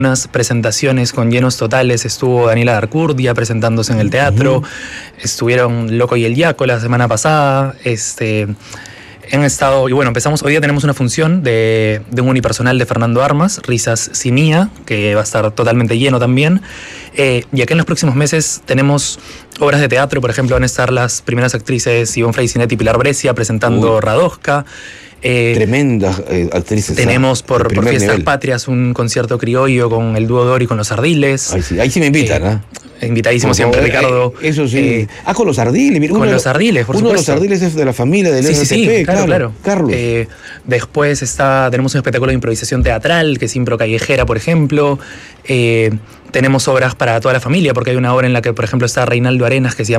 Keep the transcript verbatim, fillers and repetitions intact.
unas presentaciones con llenos totales. Estuvo Daniela Darcurdia presentándose en el teatro, uh-huh. Estuvieron Loco y el Yaco la semana pasada, este... Han estado, y bueno, empezamos, hoy día tenemos una función de, de un unipersonal de Fernando Armas, Risas sin I A, que va a estar totalmente lleno también. Eh, y acá en los próximos meses tenemos obras de teatro, por ejemplo, van a estar las primeras actrices Ivonne Freycinet y Pilar Brescia presentando Uy. Radosca. Eh, Tremendas eh, actrices. Tenemos por, por Fiestas nivel. Patrias un concierto criollo con el dúo Dori con los Ardiles. Ahí sí, ahí sí me invitan, ¿ah? Eh, ¿eh? Invitadísimo siempre, Ricardo. Eh, eso sí. Eh, ah, con los Ardiles. Mira, con los Ardiles, por uno supuesto. Uno de los Ardiles es de la familia del sí, R T P, sí, sí, claro, claro. claro. Carlos. Eh, después está, tenemos un espectáculo de improvisación teatral, que es Impro Callejera, por ejemplo. Eh, tenemos obras para toda la familia, porque hay una obra en la que, por ejemplo, está Reinaldo Arenas, que se llama